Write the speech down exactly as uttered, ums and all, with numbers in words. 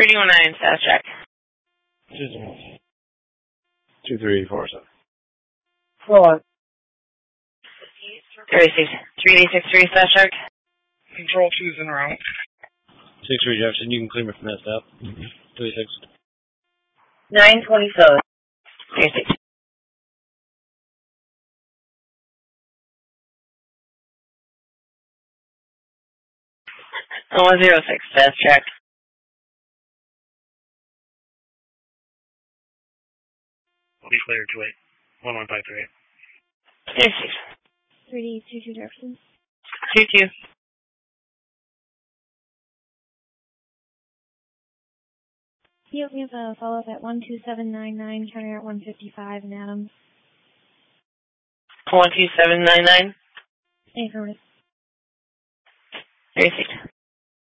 three one nine, status check. two three four seven. Four. three D six three, status check. Control two's in route. six three Jefferson, you can clear me from that stop. Mm-hmm. three six. nine twenty-seven. three six. one zero six, status check. Will be clear to eight. one one five three eight. three six. three D two two Jefferson. two two. You have a follow-up at one two seven nine nine, counter at one fifty-five in Adams. one two seven nine nine. Affirmative. three six.